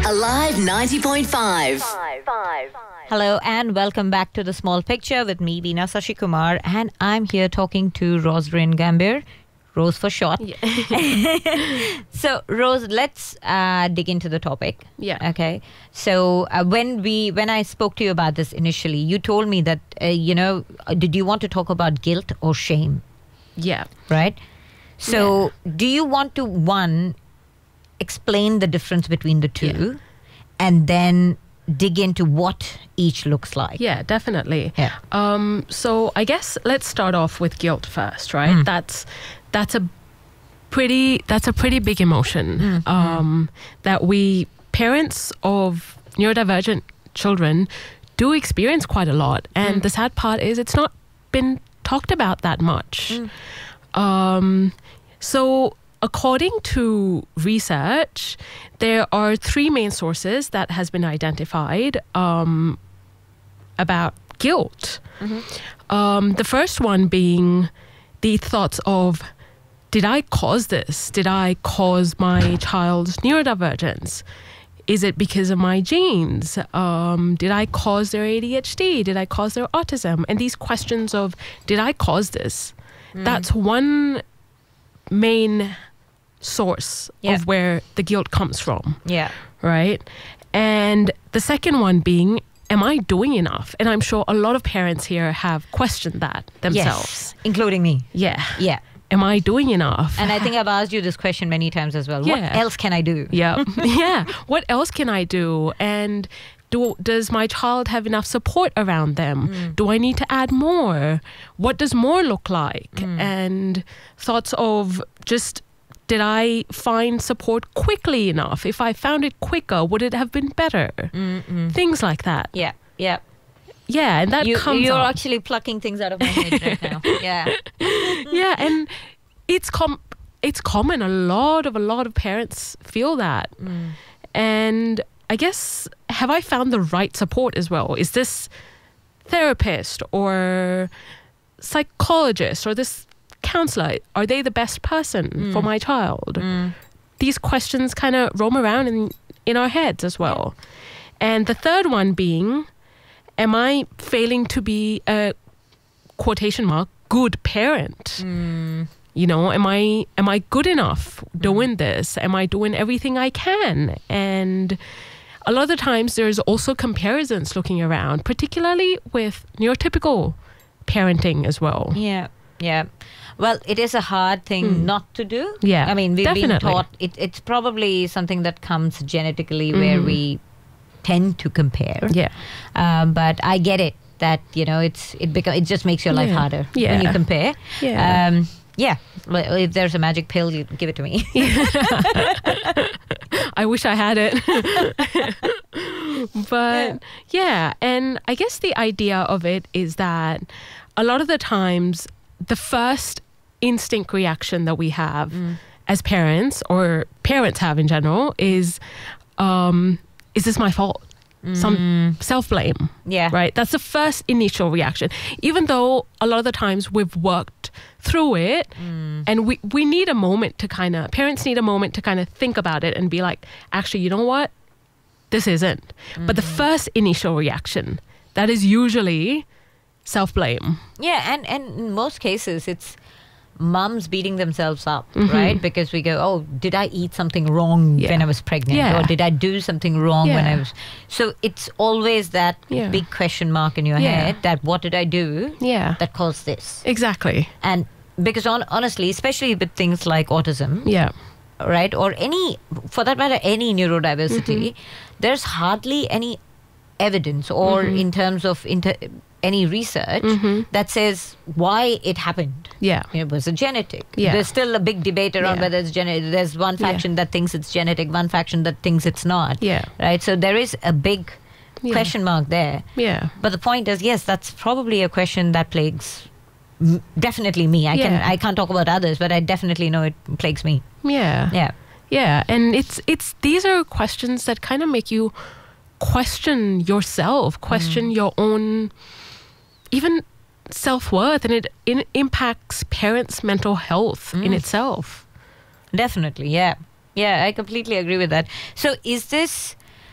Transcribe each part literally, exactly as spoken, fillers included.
Alive ninety point five. Hello and welcome back to The Small Picture with me, Veena Sashikumar, and I'm here talking to Rosalind Gambhir, Rose for short. Yeah. So, Rose, let's uh, dig into the topic. Yeah. Okay. So, uh, when we when I spoke to you about this initially, you told me that, uh, you know, did you want to talk about guilt or shame? Yeah. Right? So, yeah. Do you want to, one, explain the difference between the two, yeah. and then dig into what each looks like? Yeah, definitely. Yeah. Um, so I guess let's start off with guilt first, right? Mm. That's that's a pretty that's a pretty big emotion mm. um, that we parents of neurodivergent children do experience quite a lot, and mm. the sad part is it's not been talked about that much. Mm. Um, so. According to research, there are three main sources that has been identified um, about guilt. Mm-hmm. Um, the first one being the thoughts of, did I cause this? Did I cause my child's neurodivergence? Is it because of my genes? Um, did I cause their A D H D? Did I cause their autism? And these questions of, did I cause this? Mm. That's one main source yeah. of where the guilt comes from. Yeah. Right? And the second one being, am I doing enough? And I'm sure a lot of parents here have questioned that themselves. Yes, including me. Yeah. Yeah. Am I doing enough? And I think I've asked you this question many times as well. Yeah. What else can I do? Yeah. yeah. What else can I do? And do, does my child have enough support around them? Mm. Do I need to add more? What does more look like? Mm. And thoughts of just, did I find support quickly enough? If I found it quicker, would it have been better? Mm-mm. Things like that. Yeah, yeah. Yeah, and that you, comes You're up. actually plucking things out of my head right now. Yeah. Yeah, and it's com- it's common. A lot of, a lot of parents feel that. Mm. And I guess, have I found the right support as well? Is this therapist or psychologist or this counselor, are they the best person mm. for my child? Mm. These questions kind of roam around in, in our heads as well. And the third one being, am I failing to be a, quotation mark, good parent? Mm. You know, am I am I good enough doing mm. this? Am I doing everything I can? And a lot of the times there's also comparisons looking around, particularly with neurotypical parenting as well. Yeah, yeah. Well, it is a hard thing mm. not to do. Yeah, I mean, we've definitely. been taught, it, it's probably something that comes genetically mm. where we tend to compare. Yeah. Um, but I get it that, you know, it's it beca- it just makes your life yeah. harder yeah. when you compare. Yeah. Um, yeah. Well, if there's a magic pill, you give it to me. I wish I had it. But yeah. yeah, and I guess the idea of it is that a lot of the times the first instinct reaction that we have mm. as parents, or parents have in general, is, um, is this my fault? Mm. Some self-blame. Yeah. Right? That's the first initial reaction. Even though a lot of the times we've worked through it mm. and we, we need a moment to kind of, parents need a moment to kind of think about it and be like, actually, you know what? This isn't. Mm. But the first initial reaction, that is usually self-blame. Yeah, and, and in most cases, it's mums beating themselves up, mm-hmm. right? Because we go, oh, did I eat something wrong yeah. when I was pregnant? Yeah. Or did I do something wrong yeah. when I was... So it's always that yeah. big question mark in your yeah. head that what did I do yeah. that caused this? Exactly. And because on, honestly, especially with things like autism, yeah. right? Or any, for that matter, any neurodiversity, mm-hmm. there's hardly any evidence or mm-hmm. in terms of inter- any research mm-hmm. that says why it happened. Yeah. It was a genetic. Yeah. There's still a big debate around yeah. whether it's genetic. There's one faction yeah. that thinks it's genetic, one faction that thinks it's not. Yeah. Right? So there is a big yeah. question mark there. Yeah. But the point is, yes, that's probably a question that plagues m- definitely me. I yeah. can I can't talk about others, but I definitely know it plagues me. Yeah. Yeah. Yeah. And it's it's these are questions that kind of make you question yourself, question mm. your own even self-worth, and it, it impacts parents' mental health mm. in itself. Definitely, yeah. Yeah, I completely agree with that. So is this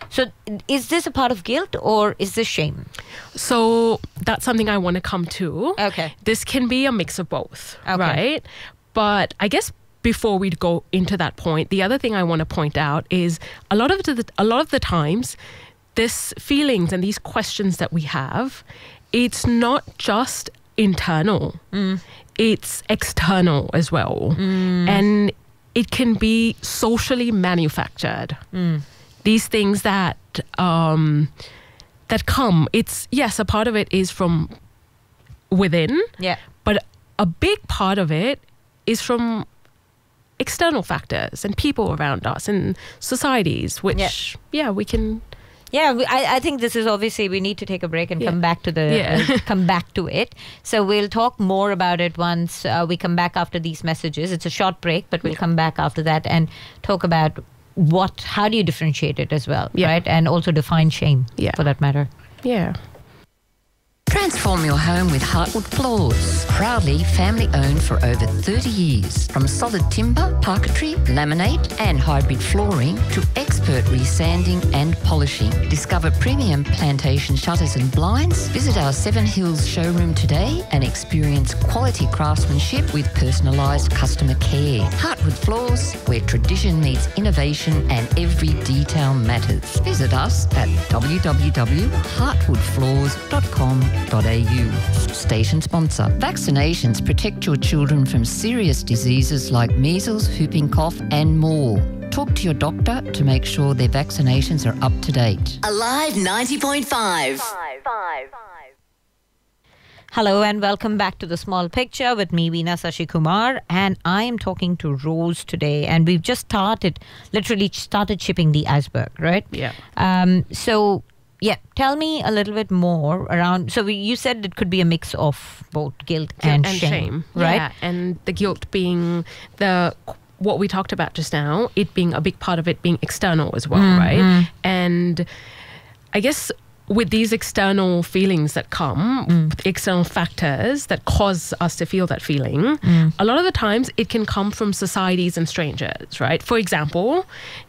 So is this a part of guilt or is this shame? So that's something I want to come to. Okay. This can be a mix of both, Okay. right? But I guess before we go into that point, the other thing I want to point out is a lot of the, a lot of the times, this feelings and these questions that we have, it's not just internal. Mm. It's external as well. Mm. And it can be socially manufactured. Mm. These things that um, that come, it's, yes, a part of it is from within, Yeah. but a big part of it is from external factors and people around us and societies, which, yeah, yeah we can... Yeah, we- I, I think this is obviously we need to take a break and Yeah. come back to the Yeah. uh, come back to it. So we'll talk more about it once uh, we come back after these messages. It's a short break, but we'll come back after that and talk about what how do you differentiate it as well, Yeah. right? And also define shame, Yeah. for that matter. Yeah. Transform your home with Heartwood Floors. Proudly family owned for over thirty years. From solid timber, parquetry, laminate and hybrid flooring to expert resanding and polishing. Discover premium plantation shutters and blinds. Visit our Seven Hills showroom today and experience quality craftsmanship with personalised customer care. Heartwood Floors, where tradition meets innovation and every detail matters. Visit us at w w w dot heartwood floors dot com dot a u. Station sponsor. Vaccinations protect your children from serious diseases like measles, whooping cough and more. Talk to your doctor to make sure their vaccinations are up to date. Alive ninety point five. Hello and welcome back to The Small Picture with me, Veena Sashi Kumar, and I am talking to Rose today, and we've just started, literally started shipping the iceberg, right? Yeah. Um, so, yeah, tell me a little bit more around, so we, you said it could be a mix of both guilt, and, shame, right? Yeah, and the guilt being the what we talked about just now, it being a big part of it being external as well, Mm, right? mm. And I guess with these external feelings that come, Mm. external factors that cause us to feel that feeling, Mm. a lot of the times it can come from societies and strangers, right? For example,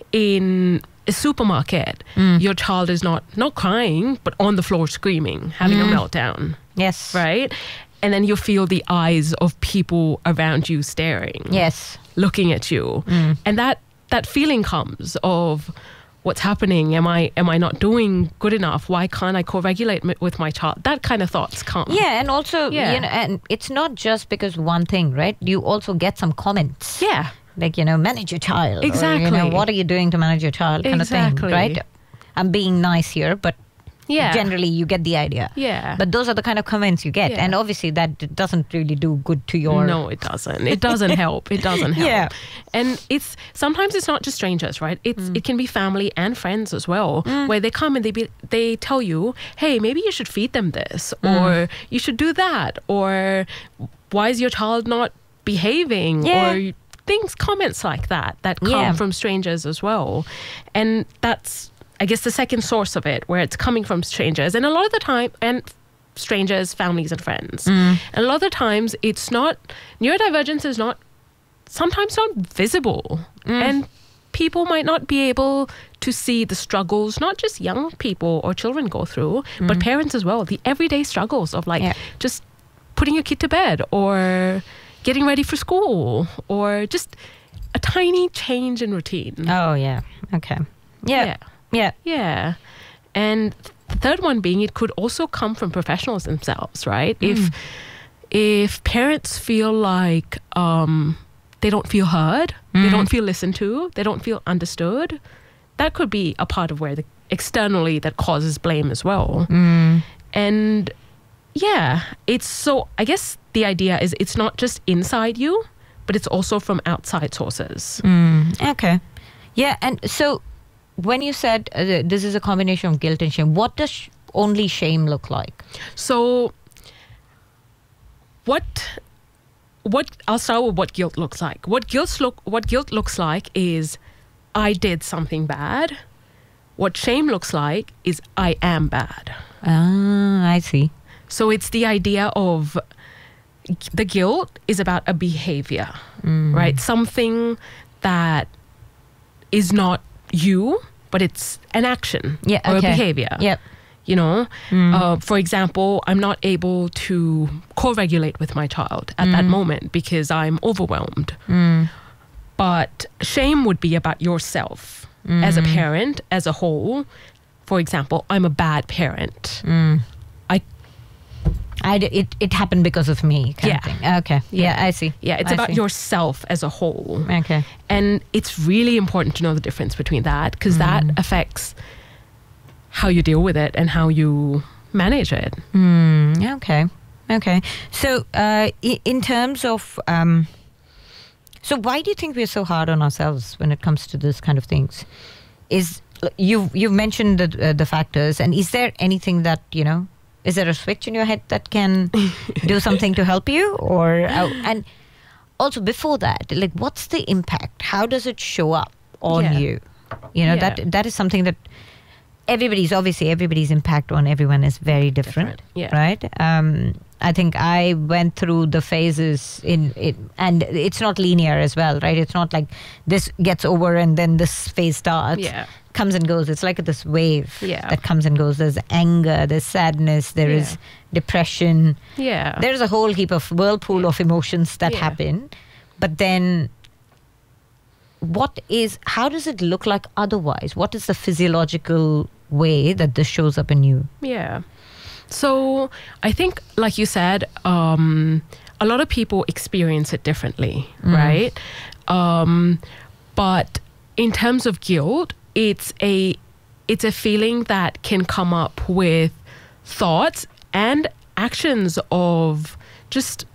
in a supermarket, Mm. your child is not not crying, but on the floor screaming, having Mm. a meltdown, Yes. right? And then you feel the eyes of people around you staring, Yes. looking at you, Mm. and that that feeling comes of what's happening. Am I am I not doing good enough? Why can't I co-regulate m- with my child? That kind of thoughts come. Yeah, and also, Yeah. you know, and it's not just because one thing, right? You also get some comments. Yeah. Like, you know, manage your child. Or, you know, Exactly. what are you doing to manage your child kind of Exactly. thing, right? I'm being nice here, but Yeah. generally you get the idea. Yeah. But those are the kind of comments you get. Yeah. And obviously that d- doesn't really do good to your... No, it doesn't. It doesn't help. It doesn't help. Yeah. And it's sometimes it's not just strangers, right? It's Mm. it can be family and friends as well, where they come and they be they tell you, hey, maybe you should feed them this, Mm. or you should do that, or why is your child not behaving, Yeah. or things, comments like that that come Yeah. from strangers as well, and that's, I guess, the second source of it, where it's coming from strangers, and a lot of the time, and strangers, families, and friends. Mm. And a lot of the times, it's not, neurodivergence is not, sometimes not visible. Mm. And people might not be able to see the struggles, not just young people or children go through, but parents as well, the everyday struggles of like Yeah. just putting your kid to bed, or getting ready for school, or just a tiny change in routine. Oh, yeah. Okay. Yeah. Yeah. Yeah. Yeah. And the third one being, it could also come from professionals themselves, right? If if parents feel like um, they don't feel heard, they don't feel listened to, they don't feel understood, that could be a part of where the externally that causes blame as well. Mm. And yeah, it's so, I guess the idea is it's not just inside you, but it's also from outside sources. Mm. Okay. Yeah. And so when you said uh, this is a combination of guilt and shame, what does sh- only shame look like? So what what I'll start with what guilt looks like. What guilt look what guilt looks like is I did something bad. What shame looks like is I am bad. Ah, I see. So it's the idea of the guilt is about a behavior, right? Something that is not you, but it's an action Yeah, or okay. a behavior. Yep. You know, uh, for example, I'm not able to co-regulate with my child at that moment because I'm overwhelmed. But shame would be about yourself as a parent, as a whole. For example, I'm a bad parent. I I d- it, it happened because of me kind Yeah. of thing. Okay. Yeah, I see. yeah, it's I about see. yourself as a whole. Okay. And it's really important to know the difference between that because that affects how you deal with it and how you manage it. Mm, okay. Okay. So, uh, i- in terms of, um, so why do you think we're so hard on ourselves when it comes to this kind of things? Is you you've mentioned the uh, the factors, and is there anything that you know? Is there a switch in your head that can do something to help you, or uh, and also before that, like what's the impact? How does it show up on Yeah. you? You know Yeah. that that is something that everybody's obviously everybody's impact on everyone is very different, Different, yeah. right? Um, I think I went through the phases in it, and it's not linear as well, right? It's not like this gets over and then this phase starts, Yeah. comes and goes. It's like this wave Yeah. that comes and goes. There's anger, there's sadness, there is Yeah. depression. Yeah. There's a whole heap of whirlpool of emotions that Yeah. happen, but then. What is, how does it look like otherwise? What is the physiological way that this shows up in you? Yeah. So I think, like you said, um, a lot of people experience it differently, right? Um, but in terms of guilt, it's a it's a feeling that can come up with thoughts and actions of just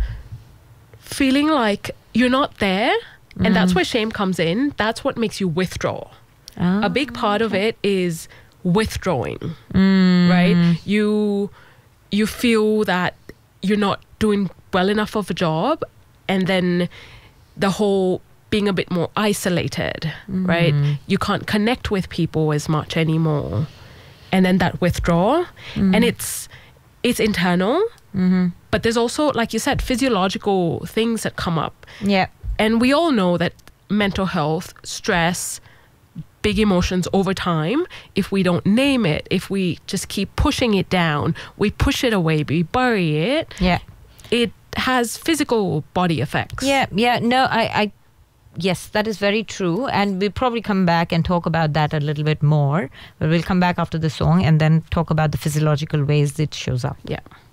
feeling like you're not there. And that's where shame comes in. That's what makes you withdraw. A big part of it is withdrawing, right? You you feel that you're not doing well enough of a job, and then the whole being a bit more isolated, right? You can't connect with people as much anymore, and then that withdrawal, and it's it's internal, but there's also, like you said, physiological things that come up. Yeah. And we all know that mental health, stress, big emotions over time, if we don't name it, if we just keep pushing it down, we push it away, we bury it, Yeah. it has physical body effects. Yeah, yeah. No, I, I, yes, that is very true. And we'll probably come back and talk about that a little bit more. But we'll come back after the song and then talk about the physiological ways it shows up. Yeah.